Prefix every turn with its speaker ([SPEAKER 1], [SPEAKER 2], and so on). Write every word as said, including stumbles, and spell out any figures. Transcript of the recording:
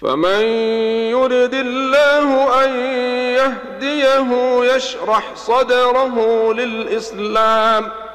[SPEAKER 1] فمن يرد الله أن يهديه يشرح صدره للإسلام